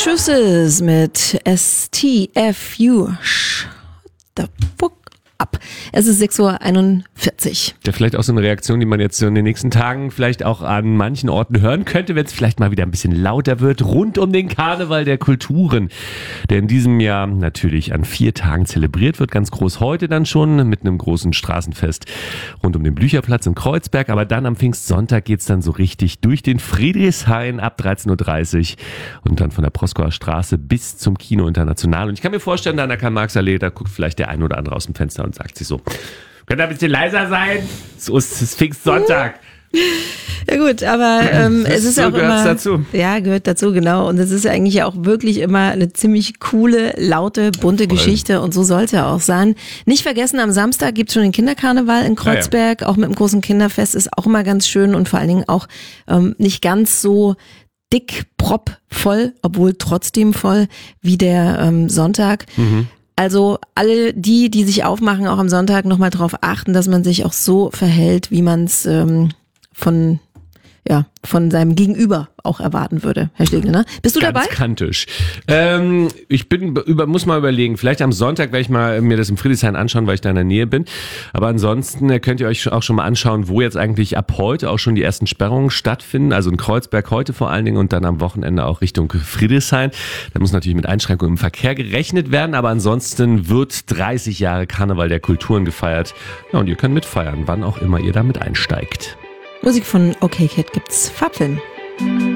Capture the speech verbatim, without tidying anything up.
Mattresses mit S T F U. Shut the fuck up. Es ist sechs Uhr einundvierzig. Ja, vielleicht auch so eine Reaktion, die man jetzt so in den nächsten Tagen vielleicht auch an manchen Orten hören könnte, wenn es vielleicht mal wieder ein bisschen lauter wird, rund um den Karneval der Kulturen, der in diesem Jahr natürlich an vier Tagen zelebriert wird, ganz groß heute dann schon mit einem großen Straßenfest rund um den Blücherplatz in Kreuzberg, aber dann am Pfingstsonntag geht's dann so richtig durch den Friedrichshain ab dreizehn Uhr dreißig und dann von der Proskauer Straße bis zum Kino International. Und ich kann mir vorstellen, da an der Karl-Marx-Allee, da guckt vielleicht der ein oder andere aus dem Fenster und sagt sich so, könnt ihr ein bisschen leiser sein? So ist es Pfingstsonntag. Ja gut, aber ähm, es ist so ja auch immer, dazu. Ja, gehört dazu, genau. Und es ist ja eigentlich auch wirklich immer eine ziemlich coole, laute, bunte Voll. Geschichte und so soll es ja auch sein. Nicht vergessen, am Samstag gibt's schon den Kinderkarneval in Kreuzberg, ja, ja. Auch mit einem großen Kinderfest, ist auch immer ganz schön und vor allen Dingen auch ähm, nicht ganz so dick, propvoll, obwohl trotzdem voll wie der ähm, Sonntag. Mhm. Also alle die, die sich aufmachen, auch am Sonntag nochmal drauf achten, dass man sich auch so verhält, wie man es ähm, von ja von seinem Gegenüber auch erwarten würde, Herr Stegel, ne? Bist du Ganz dabei? kantisch. Ähm, ich bin über, muss mal überlegen, vielleicht am Sonntag werde ich mal mir das im Friedrichshain anschauen, weil ich da in der Nähe bin. Aber ansonsten äh, könnt ihr euch auch schon mal anschauen, wo jetzt eigentlich ab heute auch schon die ersten Sperrungen stattfinden. Also in Kreuzberg heute vor allen Dingen und dann am Wochenende auch Richtung Friedrichshain. Da muss natürlich mit Einschränkungen im Verkehr gerechnet werden, aber ansonsten wird dreißig Jahre Karneval der Kulturen gefeiert. Ja, und ihr könnt mitfeiern, wann auch immer ihr damit einsteigt. Musik von OK Cat gibt's. Farbfilm.